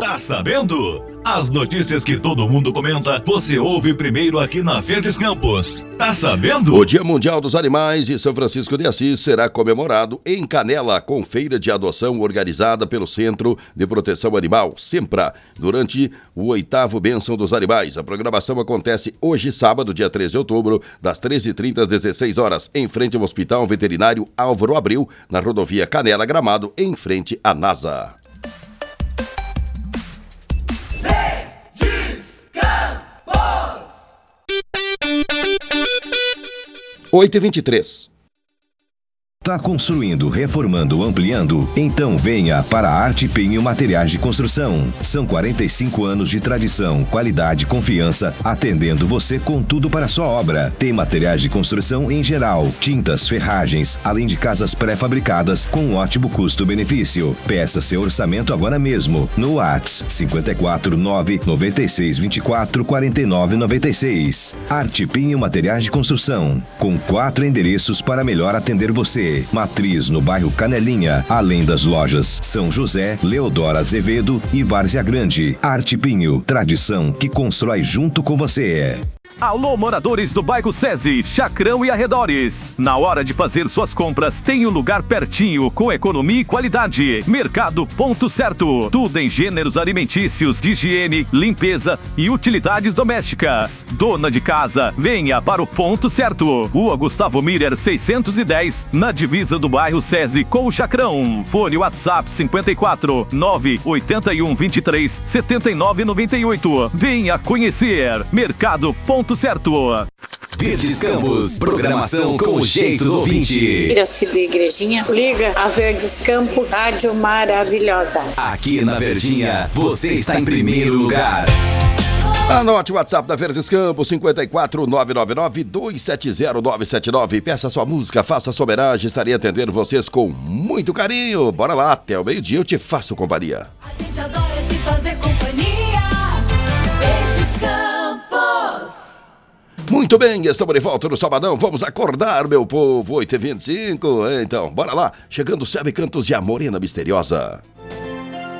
Tá sabendo? As notícias que todo mundo comenta, você ouve primeiro aqui na Verdes Campos. Tá sabendo? O Dia Mundial dos Animais de São Francisco de Assis será comemorado em Canela, com feira de adoção organizada pelo Centro de Proteção Animal, SEMPRA, durante o 8º Bênção dos Animais. A programação acontece hoje, sábado, dia 13 de outubro, das 13h30 às 16 horas, em frente ao Hospital Veterinário Álvaro Abreu, na rodovia Canela Gramado, em frente à NASA. 8h23. Tá construindo, reformando, ampliando? Então venha para a Arte Pinho Materiais de Construção. São 45 anos de tradição, qualidade e confiança, atendendo você com tudo para a sua obra. Tem materiais de construção em geral, tintas, ferragens, além de casas pré-fabricadas com um ótimo custo-benefício. Peça seu orçamento agora mesmo no WhatsApp 549-9624-4996. Arte Pinho Materiais de Construção, com 4 endereços para melhor atender você. Matriz no bairro Canelinha, além das lojas São José, Leodora Azevedo e Várzea Grande. Arte Pinho, tradição que constrói junto com você. Alô, moradores do bairro SESI, Chacrão e arredores. Na hora de fazer suas compras, tem um lugar pertinho, com economia e qualidade. Mercado Ponto Certo. Tudo em gêneros alimentícios, de higiene, limpeza e utilidades domésticas. Dona de casa, venha para o Ponto Certo. Rua Gustavo Miller, 610, na divisa do bairro SESI com o Chacrão. Fone WhatsApp 54 981 23 79 98. Venha conhecer. Mercado Ponto Certo. Verdes Campos, programação com o jeito do ouvinte. Piracicaba Igrejinha, liga a Verdes Campos, rádio maravilhosa. Aqui na Verdinha, você está em primeiro lugar. Anote o WhatsApp da Verdes Campos, 54999-270-979. Peça sua música, faça sua homenagem, estarei atendendo vocês com muito carinho. Bora lá, até o meio-dia eu te faço companhia. A gente adora te fazer companhia. Verdes Campos. Muito bem, estamos de volta no Sabadão, vamos acordar, meu povo, 8h25. Então, bora lá, chegando Sebe Cantos de A Morena Misteriosa.